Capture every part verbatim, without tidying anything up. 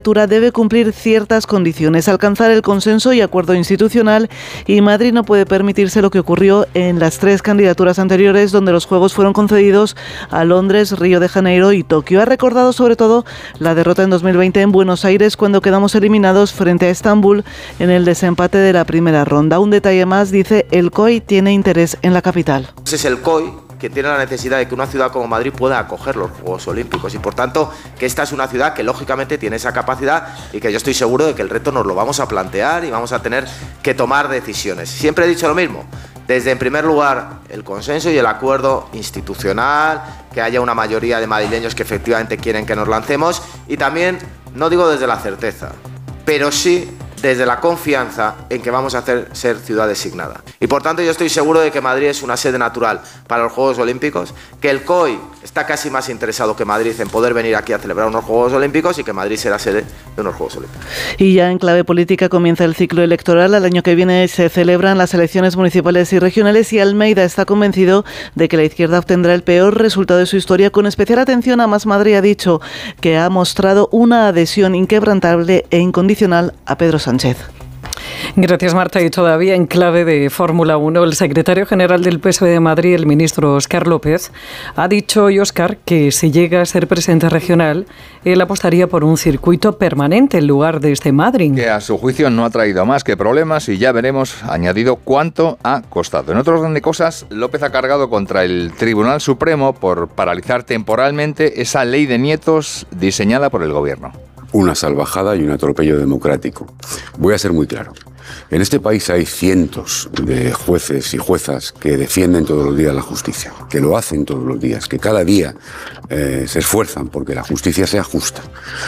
debe cumplir ciertas condiciones, alcanzar el consenso y acuerdo institucional, y Madrid no puede permitirse lo que ocurrió en las tres candidaturas anteriores, donde los Juegos fueron concedidos a Londres, Río de Janeiro y Tokio. Ha recordado sobre todo la derrota en dos mil veinte en Buenos Aires, cuando quedamos eliminados frente a Estambul en el desempate de la primera ronda. Un detalle más, dice, el C O I tiene interés en la capital. Ese es el C O I que tiene la necesidad de que una ciudad como Madrid pueda acoger los Juegos Olímpicos, y por tanto que esta es una ciudad que lógicamente tiene esa capacidad, y que yo estoy seguro de que el reto nos lo vamos a plantear y vamos a tener que tomar decisiones. Siempre he dicho lo mismo, desde en primer lugar el consenso y el acuerdo institucional, que haya una mayoría de madrileños que efectivamente quieren que nos lancemos, y también, no digo desde la certeza, pero sí desde la confianza en que vamos a hacer ser ciudad designada. Y por tanto yo estoy seguro de que Madrid es una sede natural para los Juegos Olímpicos, que el C O I está casi más interesado que Madrid en poder venir aquí a celebrar unos Juegos Olímpicos, y que Madrid será sede de unos Juegos Olímpicos. Y ya en clave política comienza el ciclo electoral. Al año que viene se celebran las elecciones municipales y regionales, y Almeida está convencido de que la izquierda obtendrá el peor resultado de su historia, con especial atención a Más Madrid. Ha dicho que ha mostrado una adhesión inquebrantable e incondicional a Pedro Sánchez. Sánchez. Gracias, Marta. Y todavía en clave de Fórmula uno, el secretario general del P S O E de Madrid, el ministro Óscar López, ha dicho hoy, Óscar, que si llega a ser presidente regional, él apostaría por un circuito permanente en lugar de este Madrid. Que a su juicio no ha traído más que problemas, y ya veremos, añadido, cuánto ha costado. En otro orden de cosas, López ha cargado contra el Tribunal Supremo por paralizar temporalmente esa ley de nietos diseñada por el gobierno. Una salvajada y un atropello democrático. Voy a ser muy claro. En este país hay cientos de jueces y juezas que defienden todos los días la justicia, que lo hacen todos los días, que cada día eh, se esfuerzan porque la justicia sea justa.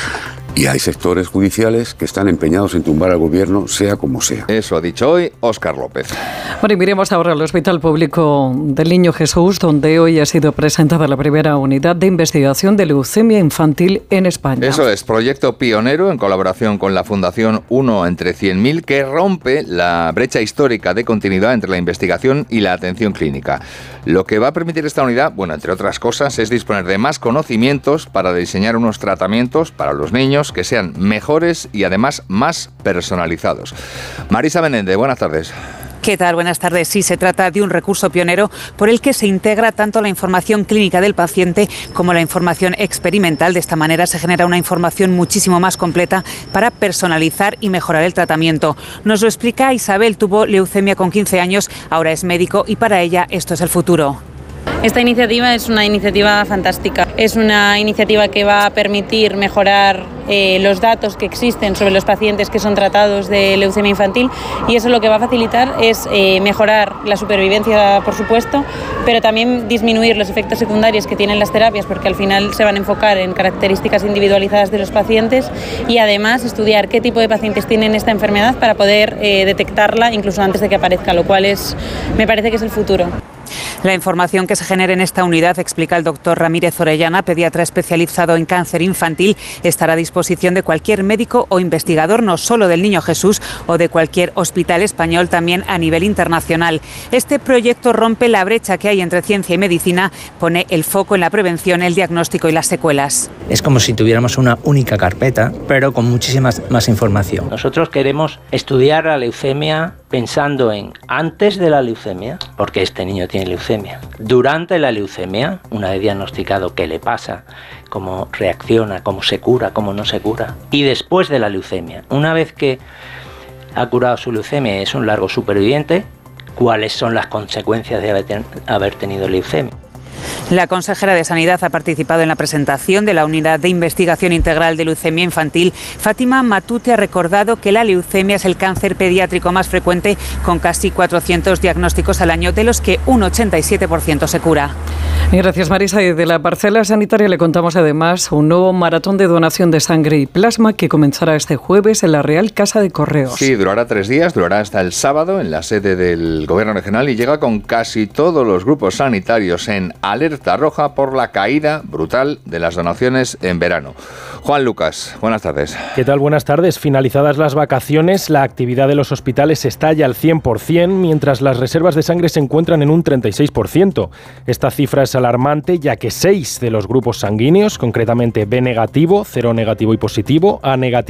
Y hay sectores judiciales que están empeñados en tumbar al gobierno, sea como sea. Eso ha dicho hoy Óscar López. Bueno, y miremos ahora al Hospital Público del Niño Jesús, donde hoy ha sido presentada la primera unidad de investigación de leucemia infantil en España. Eso es, proyecto pionero en colaboración con la Fundación uno entre cien mil, que rompe la brecha histórica de continuidad entre la investigación y la atención clínica. Lo que va a permitir esta unidad, bueno, entre otras cosas, es disponer de más conocimientos para diseñar unos tratamientos para los niños que sean mejores y además más personalizados. Marisa Menéndez, buenas tardes. ¿Qué tal? Buenas tardes. Sí, se trata de un recurso pionero por el que se integra tanto la información clínica del paciente como la información experimental. De esta manera se genera una información muchísimo más completa para personalizar y mejorar el tratamiento. Nos lo explica Isabel, tuvo leucemia con quince años, ahora es médico y para ella esto es el futuro. Esta iniciativa es una iniciativa fantástica. Es una iniciativa que va a permitir mejorar eh, los datos que existen sobre los pacientes que son tratados de leucemia infantil, y eso lo que va a facilitar es eh, mejorar la supervivencia, por supuesto, pero también disminuir los efectos secundarios que tienen las terapias, porque al final se van a enfocar en características individualizadas de los pacientes, y además estudiar qué tipo de pacientes tienen esta enfermedad para poder eh, detectarla incluso antes de que aparezca, lo cual es, me parece que es el futuro. La información que se genera en esta unidad, explica el doctor Ramírez Orellana, pediatra especializado en cáncer infantil, estará a disposición de cualquier médico o investigador, no solo del Niño Jesús o de cualquier hospital español, también a nivel internacional. Este proyecto rompe la brecha que hay entre ciencia y medicina, pone el foco en la prevención, el diagnóstico y las secuelas. Es como si tuviéramos una única carpeta, pero con muchísima más información. Nosotros queremos estudiar la leucemia pensando en antes de la leucemia, porque este niño tiene leucemia, durante la leucemia, una vez diagnosticado qué le pasa, cómo reacciona, cómo se cura, cómo no se cura, y después de la leucemia, una vez que ha curado su leucemia y es un largo superviviente, cuáles son las consecuencias de haber, ten- haber tenido leucemia. La consejera de Sanidad ha participado en la presentación de la Unidad de Investigación Integral de Leucemia Infantil. Fátima Matute ha recordado que la leucemia es el cáncer pediátrico más frecuente, con casi cuatrocientos diagnósticos al año, de los que un ochenta y siete por ciento se cura. Gracias, Marisa. Y de la parcela sanitaria le contamos además un nuevo maratón de donación de sangre y plasma que comenzará este jueves en la Real Casa de Correos. Sí, durará tres días, durará hasta el sábado en la sede del Gobierno regional, y llega con casi todos los grupos sanitarios en alerta roja por la caída brutal de las donaciones en verano. Juan Lucas, buenas tardes. ¿Qué tal? Buenas tardes. Finalizadas las vacaciones, la actividad de los hospitales está ya al cien por ciento, mientras las reservas de sangre se encuentran en un treinta y seis por ciento. Esta cifra es alarmante, ya que seis de los grupos sanguíneos, concretamente B negativo, cero negativo y positivo, A negativo